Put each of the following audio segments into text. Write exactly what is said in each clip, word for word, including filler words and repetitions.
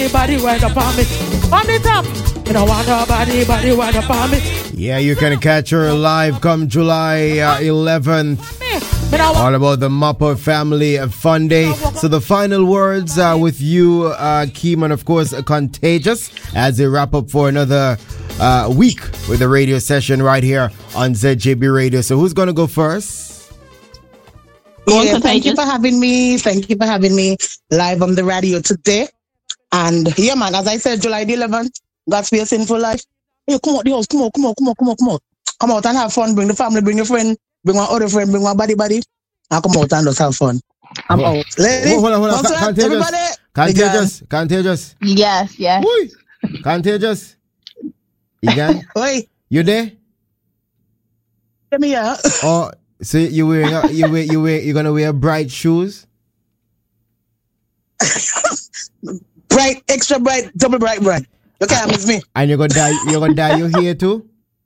Body wind up on me. On the top. You don't want nobody, body wind up on me. Yeah, you can catch her live come July uh, eleventh. All about the Mapper Family Fun Day. So the final words uh, with you, uh, Keem, and of course, uh, Contagious, as they wrap up for another uh, week with the radio session right here on Z J B Radio. So who's going to go first? Yeah, thank you for having me. Thank you for having me live on the radio today. And yeah, man, as I said, July the eleventh, God's Be a Sinful Life. Hey, come out the house, come out, come out, come out, come out, come out. Come out and have fun. Bring the family, bring your friend, bring one other friend, bring one buddy, buddy. And come out and just have fun. I'm oh. out. Ladies, hold on, hold on. Contagious. Contagious. Contagious. Contagious. Yes, yes. Oi. Contagious. Again? Oi. You there? Get me out. Oh, so you wearing uh, you wear you wear you're gonna wear bright shoes? Bright, extra bright, double bright, bright. You can't miss me. And you're gonna dye you're gonna dye your hair too?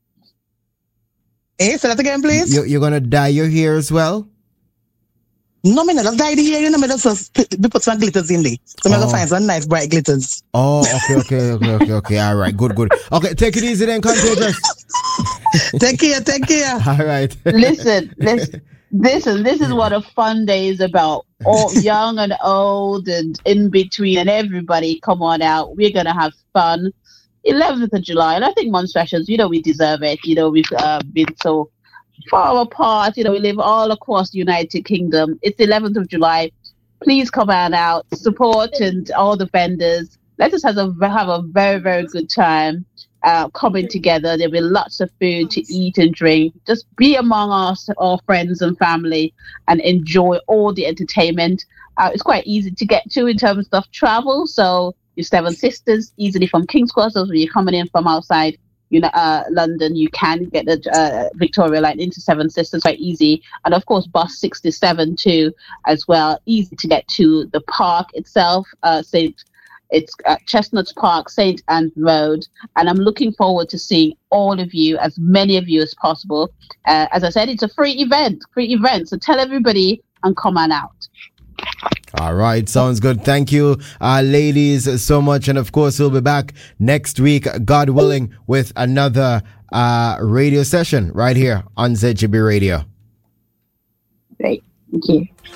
Eh, say that again, please. You, you're gonna dye your hair as well? No, me not just dye the hair. You know, me just put, put some glitters in there. So oh. I'm gonna find some nice bright glitters. Oh, okay, okay, okay, okay, okay. All right, good, good. Okay, take it easy then, Contagious. Take care, take care. All right. Listen, listen. This is this is what a fun day is about. All young and old and in between and everybody, come on out. We're gonna have fun. eleventh of July, and I think Monster Sessions, you know, we deserve it. You know, we've uh, been so far apart. You know, we live all across the United Kingdom. It's the eleventh of July. Please come on out, support and all the vendors. Let us have a have a very very good time. Uh, coming together, there'll be lots of food to eat and drink. Just be among us, our friends and family, and enjoy all the entertainment. Uh, it's quite easy to get to in terms of travel. So your Seven Sisters, easily from King's Cross. So when you're coming in from outside, you know, uh, London, you can get the uh, Victoria Line into Seven Sisters quite easy. And of course, bus sixty-seven too, as well. Easy to get to the park itself, uh, Saint It's uh, Chestnuts Park, Saint Anne Road, and I'm looking forward to seeing all of you, as many of you as possible. Uh, as I said, it's a free event, free event, so tell everybody and come on out. All right, sounds good. Thank you, uh, ladies, so much. And of course, we'll be back next week, God willing, with another uh, radio session right here on Z J B Radio. Great, thank you.